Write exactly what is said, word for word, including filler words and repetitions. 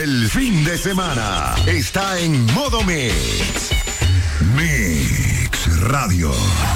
El fin de semana está en Modo Mix. Mix Radio.